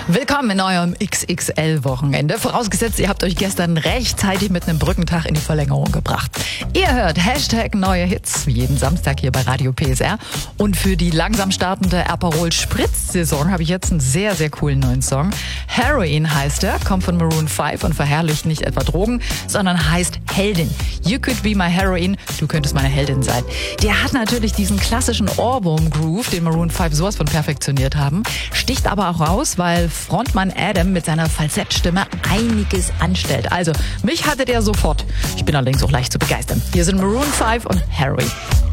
Willkommen in eurem XXL-Wochenende. Vorausgesetzt, ihr habt euch gestern rechtzeitig mit einem Brückentag in die Verlängerung gebracht. Ihr hört #neue Hits, wie jeden Samstag hier bei Radio PSR. Und für die langsam startende Aperol-Spritz-Saison habe ich jetzt einen sehr, sehr coolen neuen Song. Heroin heißt er, kommt von Maroon 5 und verherrlicht nicht etwa Drogen, sondern heißt Heldin. You could be my heroine, du könntest meine Heldin sein. Der hat natürlich diesen klassischen Ohrwurm-Groove, den Maroon 5 sowas von perfektioniert haben, sticht aber auch raus, weil Frontmann Adam mit seiner Falsettstimme einiges anstellt. Also, mich hatte der sofort. Ich bin allerdings auch leicht zu begeistern. Hier sind Maroon 5 und Heroin.